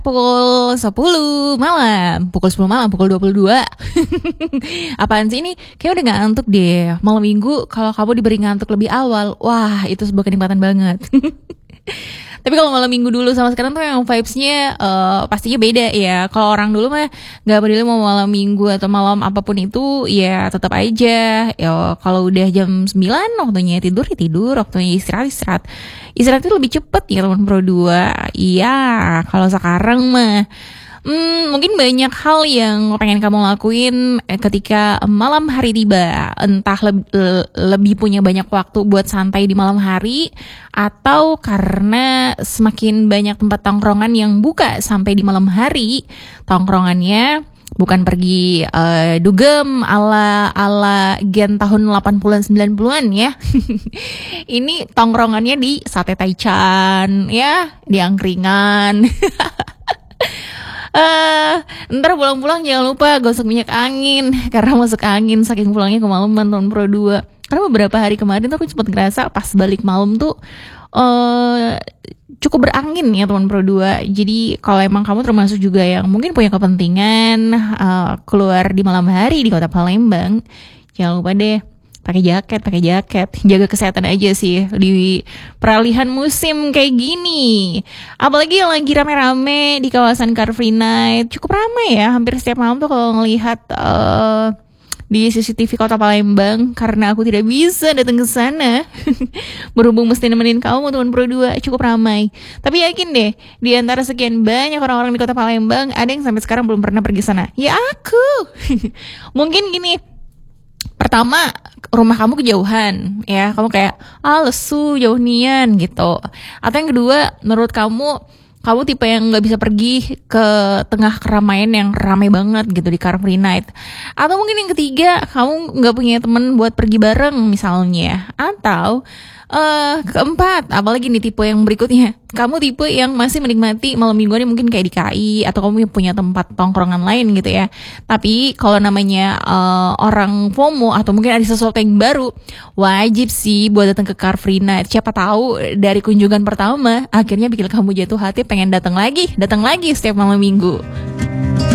Pukul 10 malam, pukul 10 malam, pukul 22. Apaan sih ini? Kayak udah gak ngantuk deh. Malam minggu kalau kamu diberi ngantuk lebih awal, wah itu sebuah kenikmatan banget. Tapi kalau malam minggu dulu sama sekarang tuh yang vibes-nya pastinya beda ya. Kalau orang dulu mah gak peduli mau malam minggu atau malam apapun itu, ya tetap aja. Ya kalau udah jam 9 waktunya tidur ya tidur, waktunya istirahat. Istirahat itu lebih cepet ya teman Pro 2. Iya, kalau sekarang mah mungkin banyak hal yang pengen kamu lakuin ketika malam hari tiba. Entah lebih punya banyak waktu buat santai di malam hari, atau karena semakin banyak tempat tongkrongan yang buka sampai di malam hari. Tongkrongannya bukan pergi dugem ala gen tahun 80-an 90-an ya. Ini tongkrongannya di Sate Taichan ya, di angkringan. Ntar pulang-pulang jangan lupa gosok minyak angin, karena masuk angin saking pulangnya kemalaman tahun Pro 2. Karena beberapa hari kemarin tuh aku sempat ngerasa pas balik malam tuh cukup berangin ya teman Pro 2. Jadi kalau emang kamu termasuk juga yang mungkin punya kepentingan keluar di malam hari di kota Palembang, jangan lupa deh pakai jaket, jaga kesehatan aja sih di peralihan musim kayak gini. Apalagi yang lagi rame-rame di kawasan Car Free Night, cukup ramai ya. Hampir setiap malam tuh kalau ngelihat di CCTV Kota Palembang, karena aku tidak bisa datang ke sana. Berhubung mesti nemenin kamu teman Pro 2, cukup ramai. Tapi yakin deh, di antara sekian banyak orang-orang di Kota Palembang, ada yang sampai sekarang belum pernah pergi sana. Ya aku. Mungkin gini, pertama, rumah kamu kejauhan ya, kamu kayak lesu jauh nian gitu. Atau yang kedua, menurut kamu tipe yang nggak bisa pergi ke tengah keramaian yang ramai banget gitu di Car Free Night. Atau mungkin yang ketiga, kamu nggak punya temen buat pergi bareng misalnya. Atau keempat, apalagi nih tipe yang berikutnya, kamu tipe yang masih menikmati malam mingguan mungkin kayak di KI, atau kamu punya tempat tongkrongan lain gitu ya. Tapi kalau namanya orang FOMO atau mungkin ada sesuatu yang baru, wajib sih buat datang ke Car Free Night. Siapa tahu dari kunjungan pertama akhirnya bikin kamu jatuh hati pengen datang lagi setiap malam minggu.